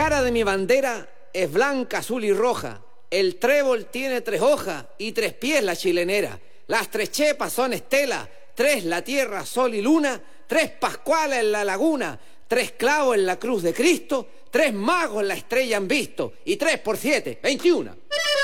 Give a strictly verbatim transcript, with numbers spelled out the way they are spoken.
cara de mi bandera es blanca, azul y roja. El trébol tiene tres hojas y tres pies la chilenera. Las tres chepas son estela, tres la tierra, sol y luna, tres pascuales en la laguna, tres clavos en la cruz de Cristo, tres magos la estrella han visto y tres por siete, veintiuno.